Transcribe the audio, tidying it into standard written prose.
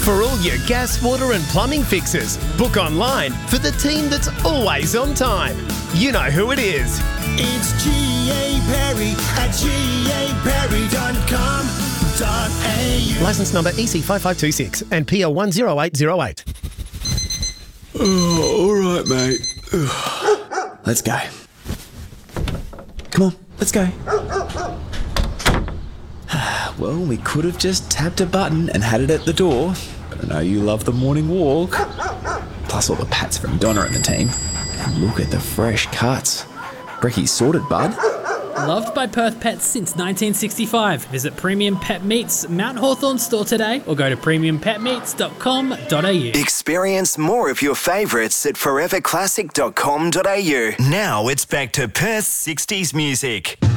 For all your gas, water and plumbing fixes, book online for the team that's always on time. You know who it is. It's G.A. Perry at GAPerry.com.au. Licence number EC5526 and PL 10808. Oh, all right, mate. Let's go. Come on, let's go. Well, we could have just tapped a button and had it at the door, but I know you love the morning walk. Plus all the pats from Donna and the team. And look at the fresh cuts. Brecky's sorted, bud. Loved by Perth Pets since 1965. Visit Premium Pet Meats Mount Hawthorn store today or go to premiumpetmeats.com.au. Experience more of your favourites at foreverclassic.com.au. Now it's back to Perth's 60s music.